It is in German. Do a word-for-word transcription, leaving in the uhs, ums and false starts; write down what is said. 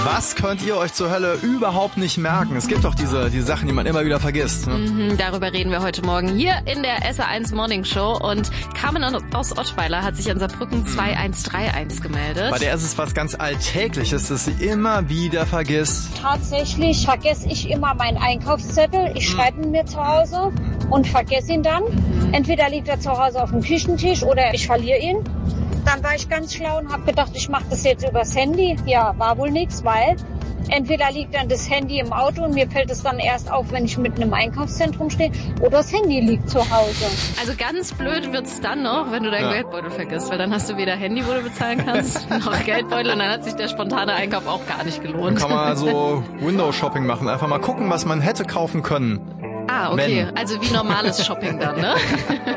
Was könnt ihr euch zur Hölle überhaupt nicht merken? Es gibt doch diese, diese Sachen, die man immer wieder vergisst. Ne? Mhm, darüber reden wir heute Morgen hier in der S R eins Morning Show. Und Carmen aus Ottweiler hat sich an Saarbrücken zwei eins drei eins gemeldet. Bei der ist es was ganz Alltägliches, das sie immer wieder vergisst. Tatsächlich vergesse ich immer meinen Einkaufszettel. Ich schreibe ihn mir zu Hause und vergesse ihn dann. Entweder liegt er zu Hause auf dem Küchentisch oder ich verliere ihn. Dann war ich ganz schlau und habe gedacht, ich mache das jetzt übers Handy. Ja, war wohl nichts, weil entweder liegt dann das Handy im Auto und mir fällt es dann erst auf, wenn ich mitten im Einkaufszentrum stehe, oder das Handy liegt zu Hause. Also ganz blöd wird's dann noch, wenn du deinen ja. Geldbeutel vergisst, weil dann hast du weder Handy, wo du bezahlen kannst, noch Geldbeutel und dann hat sich der spontane Einkauf auch gar nicht gelohnt. Dann kann man also Windows-Shopping machen, einfach mal gucken, was man hätte kaufen können. Ah, okay, wenn. also wie normales Shopping dann, ne?